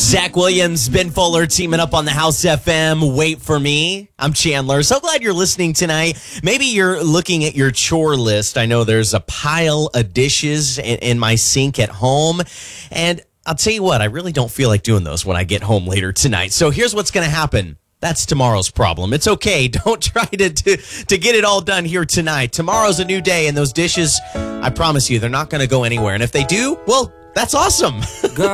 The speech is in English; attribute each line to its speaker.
Speaker 1: Zach Williams, Ben Fuller teaming up on the House FM. Wait for me. I'm Chandler. So glad you're listening tonight. Maybe you're looking at your chore list. I know there's a pile of dishes in my sink at home. And I'll tell you what, I really don't feel like doing those when I get home later tonight. So here's what's going to happen. That's tomorrow's problem. It's okay. Don't try to get it all done here tonight. Tomorrow's a new day, and those dishes, I promise you, they're not going to go anywhere. And if they do, well, that's awesome.